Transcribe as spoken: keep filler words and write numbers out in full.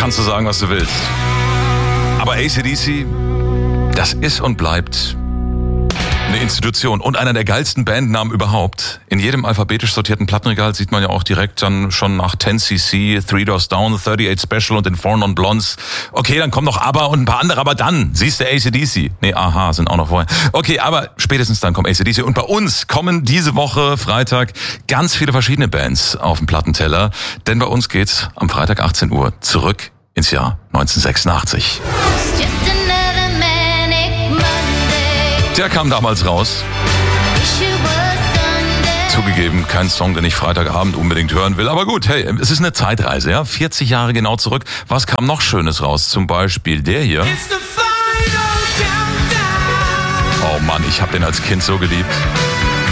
kannst du sagen, was du willst. Aber A C D C, das ist und bleibt eine Institution und einer der geilsten Bandnamen überhaupt. In jedem alphabetisch sortierten Plattenregal sieht man ja auch direkt dann schon nach ten C C, Three Doors Down, thirty-eight Special und den Four Non Blondes. Okay, dann kommen noch ABBA und ein paar andere, aber dann siehst du A C D C. Nee, Aha sind auch noch vorher. Okay, aber spätestens dann kommt A C D C. Und bei uns kommen diese Woche, Freitag, ganz viele verschiedene Bands auf den Plattenteller. Denn bei uns geht's am Freitag achtzehn Uhr zurück ins Jahr neunzehnhundertsechsundachtzig. Der kam damals raus. Zugegeben, kein Song, den ich Freitagabend unbedingt hören will. Aber gut, hey, es ist eine Zeitreise, ja. vierzig Jahre genau zurück. Was kam noch Schönes raus? Zum Beispiel der hier. Oh Mann, ich habe den als Kind so geliebt.